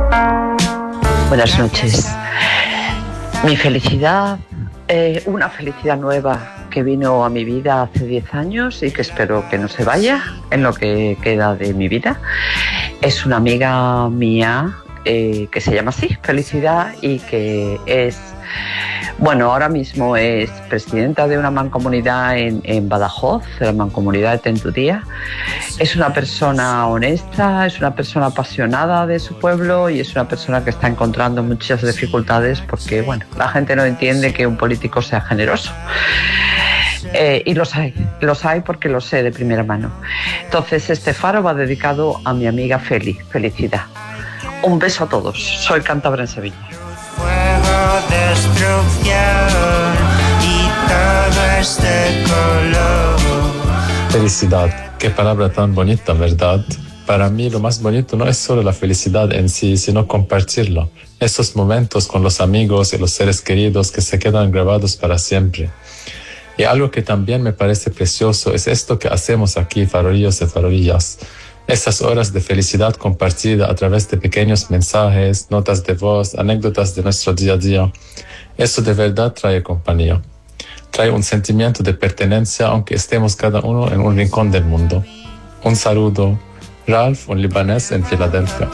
Buenas noches. Mi felicidad, una felicidad nueva que vino a mi vida hace 10 años y que espero que no se vaya en lo que queda de mi vida. Es una amiga mía que se llama así, Felicidad, y que es, bueno, ahora mismo es presidenta de una mancomunidad en Badajoz, la mancomunidad de Tentudía. Es una persona honesta, es una persona apasionada de su pueblo y es una persona que está encontrando muchas dificultades porque, bueno, la gente no entiende que un político sea generoso. Y los hay porque lo sé de primera mano. Entonces este faro va dedicado a mi amiga Felicidad. Un beso a todos. Soy cántabra en Sevilla. Fuego, destrucción y todo es de color. Felicidad, qué palabra tan bonita, ¿verdad? Para mí lo más bonito no es solo la felicidad en sí, sino compartirlo. Esos momentos con los amigos y los seres queridos que se quedan grabados para siempre. Y algo que también me parece precioso es esto que hacemos aquí, farorillos y farorillas. Esas horas de felicidad compartida a través de pequeños mensajes, notas de voz, anécdotas de nuestro día a día. Eso de verdad trae compañía. Trae un sentimiento de pertenencia aunque estemos cada uno en un rincón del mundo. Un saludo. Ralph, un libanés en Filadelfia.